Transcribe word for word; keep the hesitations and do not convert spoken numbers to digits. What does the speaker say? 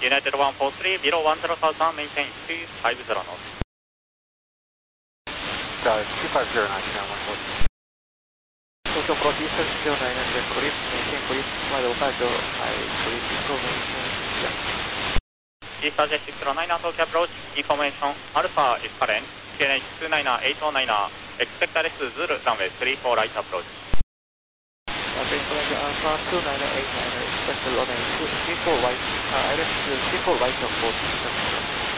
United one four three, below one zero thousand, maintain two five zero knots. Got it, two five zero, nine one four. Tokyo approach Eastern zero nine nine, clear, maintain clear, flight over five zero, I clear, go maintain, yeah. Eastern Jet six zero nine, Tokyo approach, information, Alpha is current, Q N H two nine eight one nine, expect arrest Zulu, runway three four right approach. Okay, Alpha two nine eight nine, expect runway three four right, uh, arrest three four right approach.